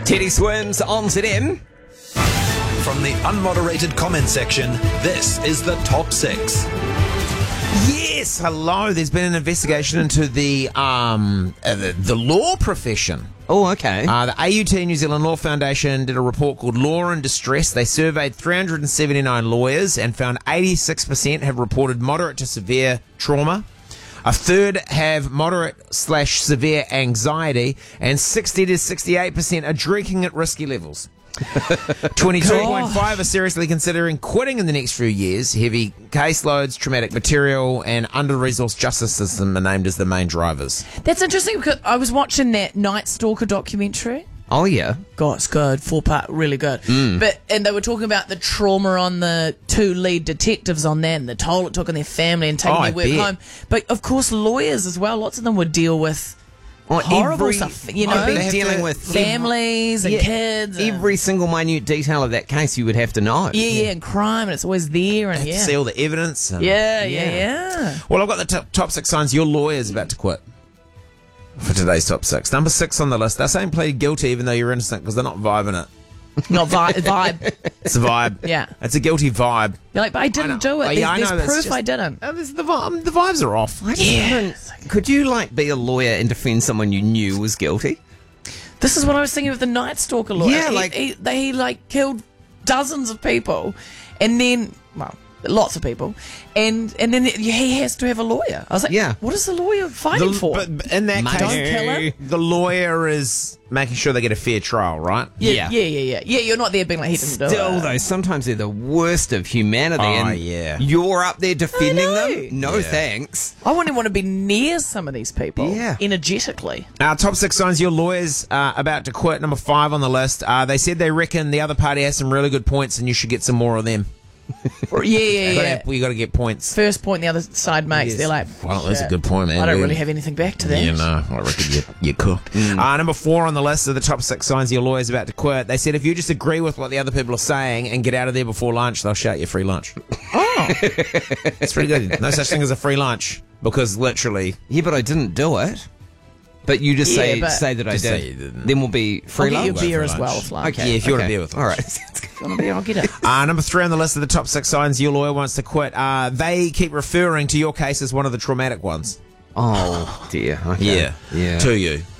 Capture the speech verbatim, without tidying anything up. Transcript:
Teddy Swims on Z M. From the unmoderated comment section, this is the Top Six. Yes, hello. There's been an investigation into the um uh, the, the law profession. Oh, okay. Uh, the A U T New Zealand Law Foundation did a report called Law in Distress. They surveyed three hundred seventy-nine lawyers and found eighty-six percent have reported moderate to severe trauma. A third have moderate slash severe anxiety, and sixty to sixty-eight percent are drinking at risky levels. twenty-two point five are seriously considering quitting in the next few years. Heavy caseloads, traumatic material, and under-resourced justice system are named as the main drivers. That's interesting because I was watching that Night Stalker documentary. Oh, yeah. God, it's good. Four part, really good. Mm. But and they were talking about the trauma on the two lead detectives on that, and the toll it took on their family and taking Oh, their I work bet. home. But of course, lawyers as well. Lots of them would deal with Oh, horrible every- stuff. You I've know, been They have dealing to- with families and Yeah, kids. And, Every single minute detail of that case you would have to know. yeah, yeah, and crime, and it's always there. And Have to yeah, see all the evidence. and- yeah, yeah, Yeah. yeah. Well, I've got the top, top six signs your lawyer's about to quit for today's top six. Number six on the list. They're saying plead guilty even though you're innocent because they're not vibing it. Not vi- vibe. It's a vibe. Yeah. It's a guilty vibe. You're like, but I didn't know. do it. Oh, There's, yeah, I there's know, that's proof just- I didn't. Uh, this- the, vi- the vibes are off. I just don't- Could you, like, be a lawyer and defend someone you knew was guilty? This is what I was thinking with the Night Stalker lawyer. Yeah, He- like- he, they he, like killed dozens of people, and then well, lots of people, and and then he has to have a lawyer. I was like, Yeah. what is the lawyer fighting The- for? But but in that Money. case, Don't kill him. the lawyer is making sure they get a fair trial, right? yeah, yeah. yeah, yeah, yeah, yeah. You're not there being like he didn't do Still, it. though, sometimes they're the worst of humanity. Oh, and yeah. You're up there defending I know. them? No Yeah. thanks. I wouldn't want to be near some of these people. Yeah. energetically. Our top six signs your lawyer's uh, about to quit. Number five on the list. Uh, they said they reckon the other party has some really good points and you should get some more of them. Or- yeah, yeah, You gotta, yeah. have- you got to get points. First point the other side makes, Yes. they're like, Well, that's a "Shit, good point, man. I don't We- really have anything back to that. You know, I reckon you, you cooked. Uh, number four on the list of the top six signs your lawyer's about to quit. They said if you just agree with what the other people are saying and get out of there before lunch, they'll shout you free lunch. Oh, It's pretty good. No such thing as a free lunch because literally, Yeah, but I didn't do it. But you just Yeah, say but- say that I Just did. say you didn't. Then we'll be free I'll get you lunch. a beer for as lunch. well. If lunch. Okay, Yeah, if you want a okay. beer with All lunch. right. If you want a beer, I'll get it. Uh, number three on the list of the top six signs your lawyer wants to quit. Uh, they keep referring to your case as one of the traumatic ones. Oh dear. Okay. Yeah. Yeah. To you.